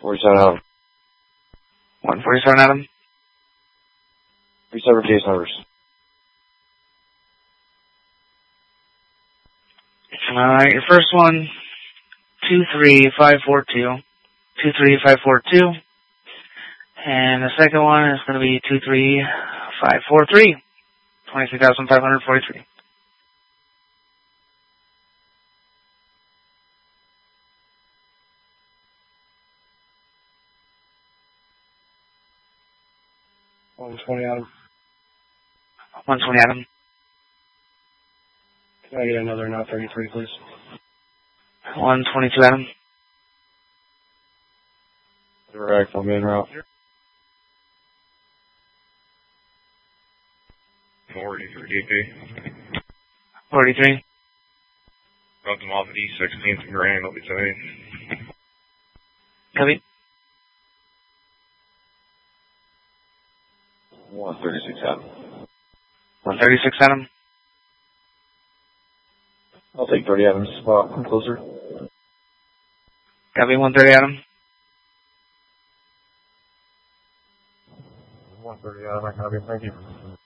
47 Adam. 147 Adam. Reset case numbers. Alright, your first one, 23542. 23542. And the second one is going to be 23543. 23,543. $120 Adam. 120 Adam. Can I get another now 33, please? 122 Adam. Direct, I'm in route. 43 DP. 43. Dropped them off at East 16th and Grand, I'll be saying. Copy. 136 Adam. 136 Adam. I'll take 30 Adam's spot. I'm closer. Copy. 130 Adam. 130 Adam, I copy. Thank you.